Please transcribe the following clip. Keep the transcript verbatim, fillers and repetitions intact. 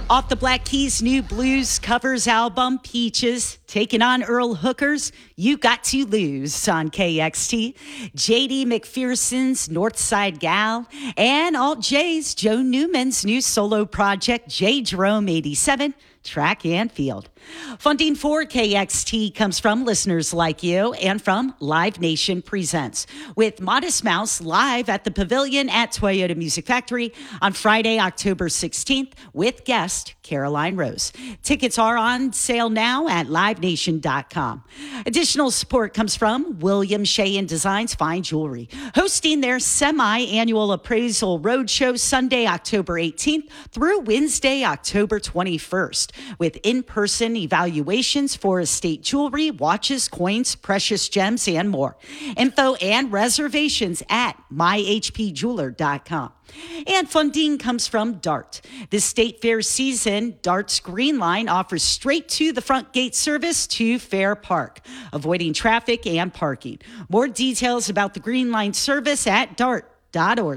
Off the Black Keys' new blues covers album, Peaches, taking on Earl Hooker's You Got to Lose on K X T, J D McPherson's Northside Gal, and Alt J's Joe Newman's new solo project, J Jerome eighty-seven, Track and Field. Funding for K X T comes from listeners like you and from Live Nation Presents, with Modest Mouse live at the Pavilion at Toyota Music Factory on Friday, October sixteenth, with guest Caroline Rose. Tickets are on sale now at live nation dot com. Additional support comes from William Shea and Designs Fine Jewelry, hosting their semi-annual appraisal roadshow Sunday, October eighteenth through Wednesday, October twenty-first, with in-person evaluations for estate jewelry, watches, coins, precious gems, and more. Info and reservations at my h p jeweler dot com. And funding comes from DART. This state fair season, DART's Green Line offers straight to the front gate service to Fair Park, avoiding traffic and parking. More details about the Green Line service at dart dot org.